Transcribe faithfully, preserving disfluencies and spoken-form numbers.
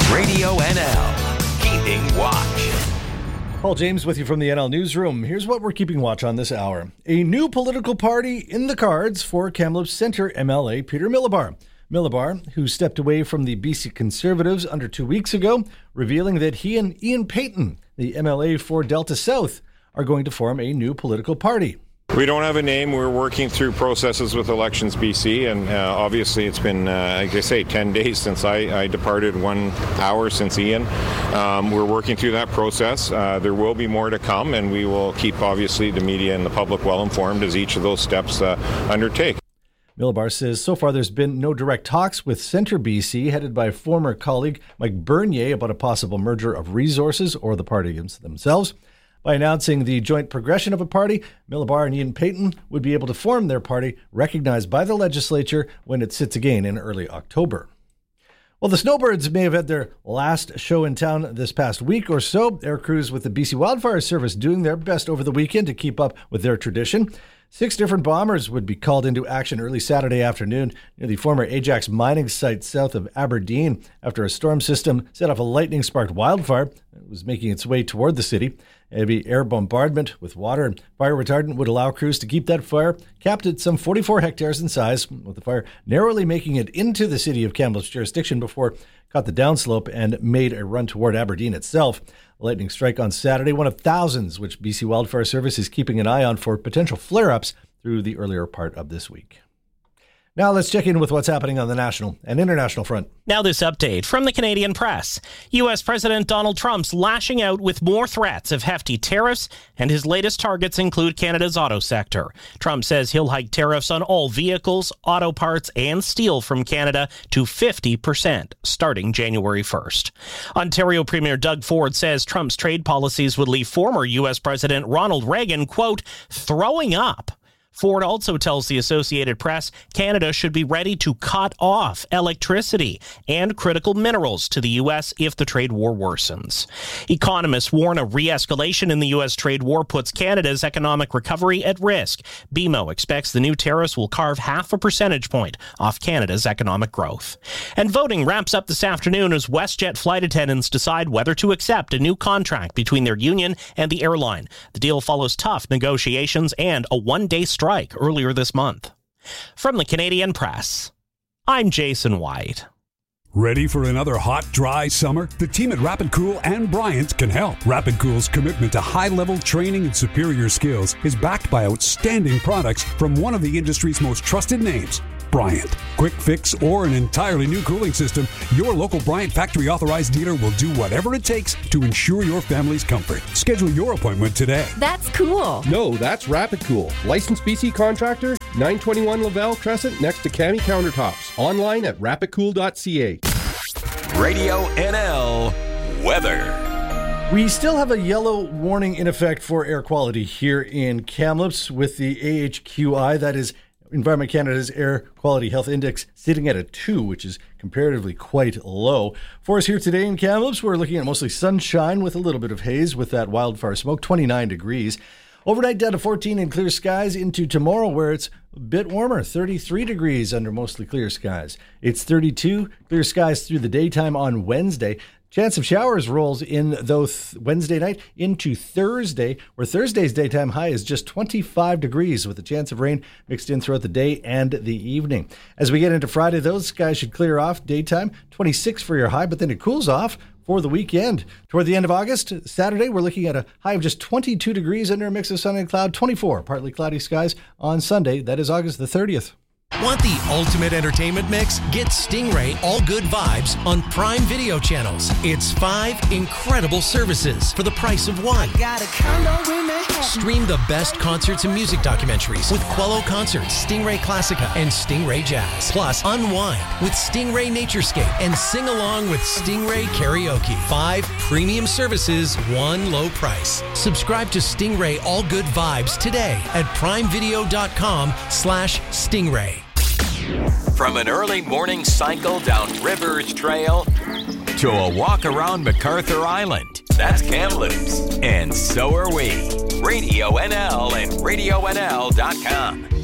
Radio N L, keeping watch. Paul James with you from the N L Newsroom. Here's what we're keeping watch on this hour. A new political party in the cards for Kamloops Centre M L A Peter Milobar. Milobar, who stepped away from the B C Conservatives under two weeks ago, revealing that he and Ian Payton, the M L A for Delta South, are going to form a new political party. We don't have a name. We're working through processes with Elections B C, and uh, obviously it's been, uh, like I say, ten days since I, I departed, one hour since Ian. Um, we're working through that process. Uh, there will be more to come, and we will keep, obviously, the media and the public well informed as each of those steps uh, undertake. Milobar says so far there's been no direct talks with Centre B C, headed by former colleague Mike Bernier, about a possible merger of resources or the parties themselves. By announcing the joint progression of a party, Milobar and Ian Payton would be able to form their party, recognized by the legislature when it sits again in early October. Well, the Snowbirds may have had their last show in town this past week or so. Air crews with the B C Wildfire Service doing their best over the weekend to keep up with their tradition. Six different bombers would be called into action early Saturday afternoon near the former Ajax mining site south of Aberdeen after a storm system set off a lightning-sparked wildfire that was making its way toward the city. Heavy air bombardment with water and fire retardant would allow crews to keep that fire capped at some forty-four hectares in size, with the fire narrowly making it into the city of Kamloops jurisdiction before it caught the downslope and made a run toward Aberdeen itself. A lightning strike on Saturday, one of thousands which B C Wildfire Service is keeping an eye on for potential flare-ups through the earlier part of this week. Now let's check in with what's happening on the national and international front. Now this update from the Canadian Press. U S. President Donald Trump's lashing out with more threats of hefty tariffs, and his latest targets include Canada's auto sector. Trump says he'll hike tariffs on all vehicles, auto parts, and steel from Canada to fifty percent starting January first. Ontario Premier Doug Ford says Trump's trade policies would leave former U S. President Ronald Reagan, quote, throwing up. Ford also tells the Associated Press Canada should be ready to cut off electricity and critical minerals to the U S if the trade war worsens. Economists warn a re-escalation in the U S trade war puts Canada's economic recovery at risk. B M O expects the new tariffs will carve half a percentage point off Canada's economic growth. And voting wraps up this afternoon as WestJet flight attendants decide whether to accept a new contract between their union and the airline. The deal follows tough negotiations and a one-day strike earlier this month. From the Canadian Press, I'm Jason White. Ready for another hot, dry summer? The team at Rapid Cool and Bryant can help. Rapid Cool's commitment to high-level training and superior skills is backed by outstanding products from one of the industry's most trusted names, Bryant. Quick fix or an entirely new cooling system, your local Bryant factory authorized dealer will do whatever it takes to ensure your family's comfort. Schedule your appointment today. That's cool. No, that's Rapid Cool. Licensed B C contractor, nine twenty-one Laval Crescent next to Cami Countertops. Online at rapid cool dot c a. Radio N L weather. We still have a yellow warning in effect for air quality here in Kamloops with the A H Q I, that is Environment Canada's Air Quality Health Index, sitting at a two, which is comparatively quite low. For us here today in Kamloops, we're looking at mostly sunshine with a little bit of haze with that wildfire smoke, twenty-nine degrees. Overnight down to fourteen in clear skies into tomorrow, where it's a bit warmer, thirty-three degrees under mostly clear skies. It's thirty-two, clear skies through the daytime on Wednesday. Chance of showers rolls in, though, th- Wednesday night into Thursday, where Thursday's daytime high is just twenty-five degrees with a chance of rain mixed in throughout the day and the evening. As we get into Friday, those skies should clear off daytime, twenty-six for your high, but then it cools off for the weekend. Toward the end of August, Saturday, we're looking at a high of just twenty-two degrees under a mix of sun and cloud, twenty-four partly cloudy skies on Sunday. That is August the thirtieth. Want the ultimate entertainment mix? Get Stingray All Good Vibes on Prime Video channels. It's five incredible services for the price of one. Stream the best concerts and music documentaries with Quello Concerts, Stingray Classica, and Stingray Jazz. Plus, unwind with Stingray Naturescape and sing along with Stingray Karaoke. Five premium services, one low price. Subscribe to Stingray All Good Vibes today at primevideo.com slash Stingray. From an early morning cycle down Rivers Trail to a walk around MacArthur Island, that's Kamloops. And so are we. Radio N L and radio N L dot com.